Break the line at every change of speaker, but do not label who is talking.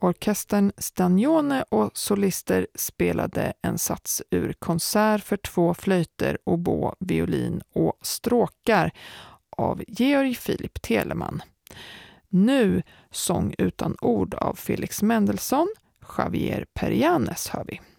Orkestern Stagnone och solister spelade en sats ur Konsert för 2 flöjter, oboe, violin och stråkar av Georg Philipp Telemann. Nu Sång utan ord av Felix Mendelssohn, Javier Perianes hör vi.